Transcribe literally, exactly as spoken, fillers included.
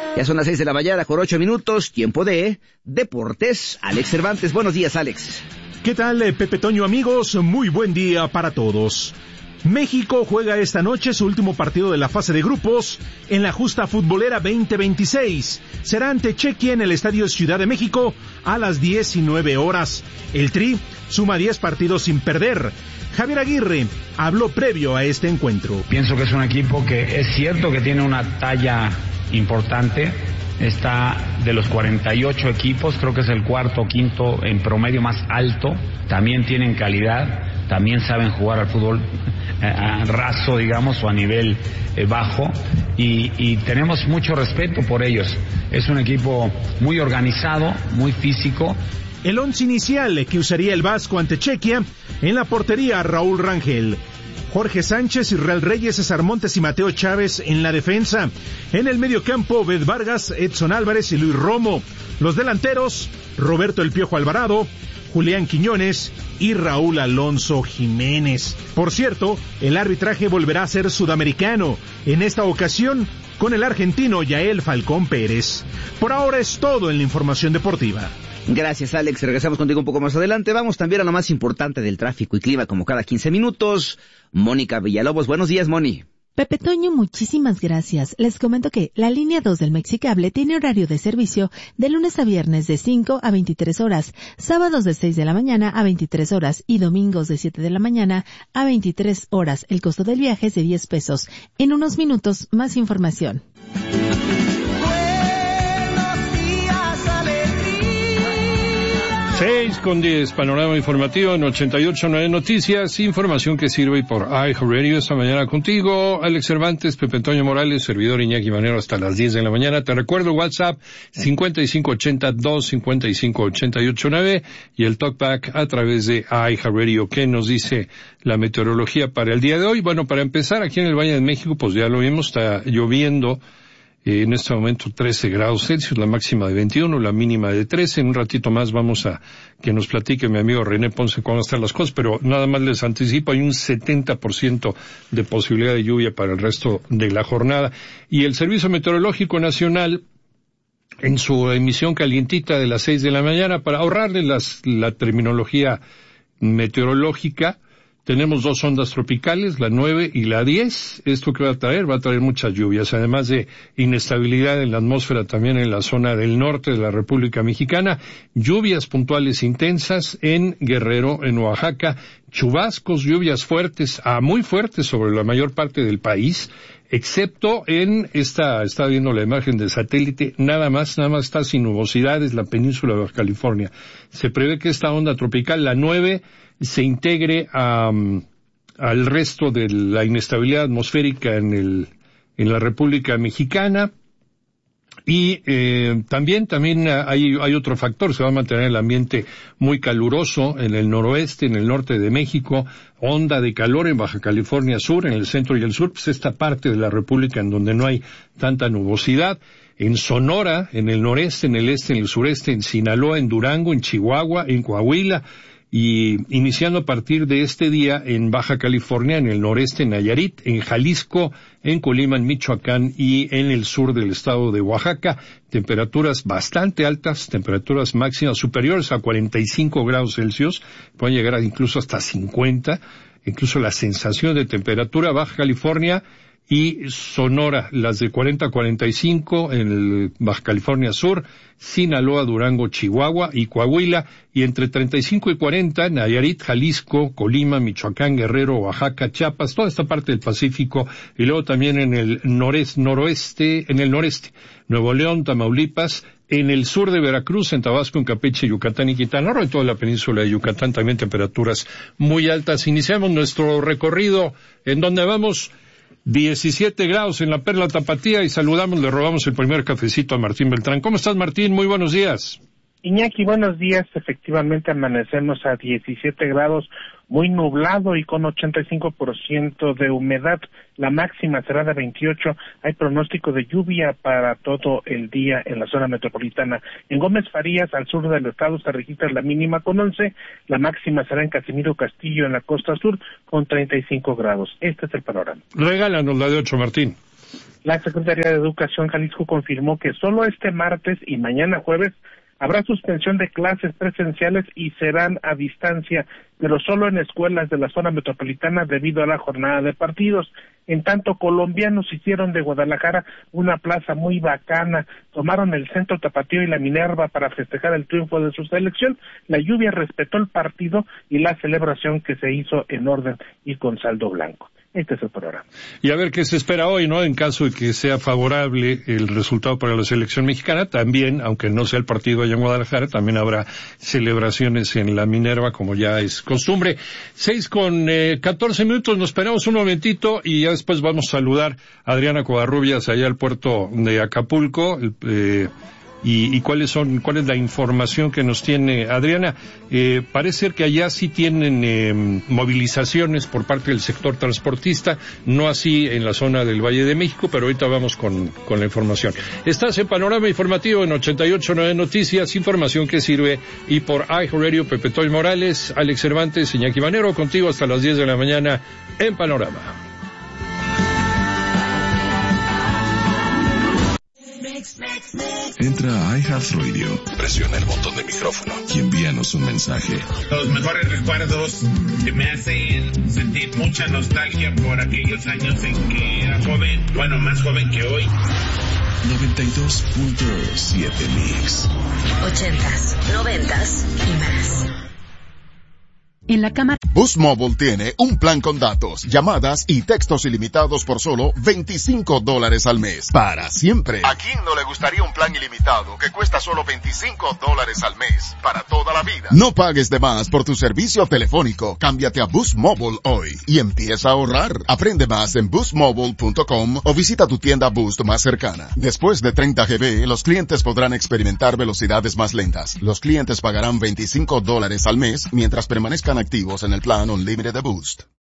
Ya son las seis de la mañana con ocho minutos, tiempo de Deportes. Alex Cervantes, buenos días, Alex. ¿Qué tal, Pepe Toño, amigos? Muy buen día para todos. México juega esta noche su último partido de la fase de grupos en la justa futbolera veinte veintiséis. Será ante Chequia en el Estadio Ciudad de México a las diecinueve horas. El Tri suma diez partidos sin perder. Javier Aguirre habló previo a este encuentro. Pienso que es un equipo que es cierto que tiene una talla importante. Está de los cuarenta y ocho equipos, creo que es el cuarto o quinto en promedio más alto. También tienen calidad, también saben jugar al fútbol eh, a raso, digamos, o a nivel eh, bajo. Y, y tenemos mucho respeto por ellos. Es un equipo muy organizado, muy físico. El once inicial que usaría el Vasco ante Chequia: en la portería, Raúl Rangel, Jorge Sánchez, Israel Reyes, César Montes y Mateo Chávez en la defensa. En el mediocampo, Obed Vargas, Edson Álvarez y Luis Romo. Los delanteros, Roberto El Piojo Alvarado, Julián Quiñones y Raúl Alonso Jiménez. Por cierto, el arbitraje volverá a ser sudamericano, en esta ocasión con el argentino Yael Falcón Pérez. Por ahora es todo en la información deportiva. Gracias, Alex. Regresamos contigo un poco más adelante. Vamos también a lo más importante del tráfico y clima, como cada quince minutos. Mónica Villalobos, buenos días, Moni. Pepe Toño, muchísimas gracias. Les comento que la línea dos del Mexicable tiene horario de servicio de lunes a viernes de cinco a veintitrés horas, sábados de seis de la mañana a veintitrés horas y domingos de siete de la mañana a veintitrés horas. El costo del viaje es de diez pesos. En unos minutos, más información. seis con diez, panorama informativo en ochenta y ocho punto nueve Noticias, información que sirve por iHeartRadio. Esta mañana contigo, Alex Cervantes, Pepe Toño Morales, servidor Iñaki Manero hasta las diez de la mañana. Te recuerdo WhatsApp cincuenta y cinco ochenta, dos cincuenta y cinco ochenta y ocho nueve y el talkback a través de iHeartRadio. ¿Qué nos dice la meteorología para el día de hoy? Bueno, para empezar, aquí en el Valle de México, pues ya lo vimos, está lloviendo. Eh, en este momento trece grados Celsius, la máxima de veintiuno, la mínima de trece. En un ratito más vamos a que nos platique mi amigo René Ponce cómo están las cosas, pero nada más les anticipo, hay un setenta por ciento de posibilidad de lluvia para el resto de la jornada. Y el Servicio Meteorológico Nacional, en su emisión calientita de las seis de la mañana, para ahorrarle las, la terminología meteorológica, tenemos dos ondas tropicales, la nueve y la diez. ¿Esto qué va a traer? Va a traer muchas lluvias, además de inestabilidad en la atmósfera también en la zona del norte de la República Mexicana. Lluvias puntuales intensas en Guerrero, en Oaxaca. Chubascos, lluvias fuertes a muy fuertes sobre la mayor parte del país, excepto en esta, está viendo la imagen de satélite, nada más, nada más está sin nubosidades la península de Baja California. Se prevé que esta onda tropical, la nueve, se integre a, um, al resto de la inestabilidad atmosférica en el, en la República Mexicana. Y eh, también también hay hay otro factor, se va a mantener el ambiente muy caluroso en el noroeste, en el norte de México, onda de calor en Baja California Sur, en el centro y el sur, pues esta parte de la República en donde no hay tanta nubosidad. En Sonora, en el noreste, en el este, en el sureste, en Sinaloa, en Durango, en Chihuahua, en Coahuila, y iniciando a partir de este día en Baja California, en el noreste, en Nayarit, en Jalisco, en Colima, en Michoacán y en el sur del estado de Oaxaca, temperaturas bastante altas, temperaturas máximas superiores a cuarenta y cinco grados Celsius, pueden llegar a incluso hasta cincuenta, incluso la sensación de temperatura. Baja California y Sonora, las de cuarenta a cuarenta y cinco en el Baja California Sur, Sinaloa, Durango, Chihuahua y Coahuila, y entre treinta y cinco y cuarenta Nayarit, Jalisco, Colima, Michoacán, Guerrero, Oaxaca, Chiapas, toda esta parte del Pacífico, y luego también en el noreste, noroeste, en el noreste, Nuevo León, Tamaulipas, en el sur de Veracruz, en Tabasco, en Campeche, Yucatán y Quintana Roo, en toda la península de Yucatán también temperaturas muy altas. Iniciamos nuestro recorrido en donde vamos diecisiete grados en la Perla Tapatía y saludamos, le robamos el primer cafecito a Martín Beltrán. ¿Cómo estás, Martín? Muy buenos días. Iñaki, buenos días. Efectivamente amanecemos a diecisiete grados, muy nublado y con ochenta y cinco por ciento de humedad. La máxima será de veintiocho. Hay pronóstico de lluvia para todo el día en la zona metropolitana. En Gómez Farías, al sur del estado, se registra la mínima con once. La máxima será en Casimiro Castillo, en la costa sur, con treinta y cinco grados. Este es el panorama. Regálanos la de ocho, Martín. La Secretaría de Educación Jalisco confirmó que solo este martes y mañana jueves habrá suspensión de clases presenciales y serán a distancia, pero solo en escuelas de la zona metropolitana debido a la jornada de partidos. En tanto, colombianos hicieron de Guadalajara una plaza muy bacana, tomaron el Centro Tapatío y la Minerva para festejar el triunfo de su selección. La lluvia respetó el partido y la celebración que se hizo en orden y con saldo blanco. Este es el programa. Y a ver qué se espera hoy, ¿no? En caso de que sea favorable el resultado para la selección mexicana, también, aunque no sea el partido allá en Guadalajara, también habrá celebraciones en la Minerva, como ya es costumbre. Seis con eh, catorce minutos, nos esperamos un momentito y ya después vamos a saludar a Adriana Covarrubias allá al puerto de Acapulco, eh, Y, y cuáles son, cuál es la información que nos tiene Adriana. Eh, parece ser que allá sí tienen eh, movilizaciones por parte del sector transportista, no así en la zona del Valle de México, pero ahorita vamos con, con la información. Estás en Panorama Informativo en ochenta y ocho punto nueve Noticias, información que sirve, y por iHeartRadio, Pepe Toy Morales, Alex Cervantes, Iñaki Manero, contigo hasta las diez de la mañana en Panorama. Entra a iHeartRadio, presiona el botón de micrófono y envíanos un mensaje. Los mejores recuerdos que me hacen sentir mucha nostalgia por aquellos años en que era joven, bueno, más joven que hoy. noventa y dos punto siete Mix. Ochentas, noventas y más. En la cama. Boost Mobile tiene un plan con datos, llamadas y textos ilimitados por solo veinticinco dólares al mes. Para siempre. ¿A quién no le gustaría un plan ilimitado que cuesta solo veinticinco dólares al mes? Para toda la vida. No pagues de más por tu servicio telefónico. Cámbiate a Boost Mobile hoy y empieza a ahorrar. Aprende más en boost mobile punto com o visita tu tienda Boost más cercana. Después de treinta gigabytes, los clientes podrán experimentar velocidades más lentas. Los clientes pagarán veinticinco dólares al mes mientras permanezcan activos en el plan Unlimited de Boost.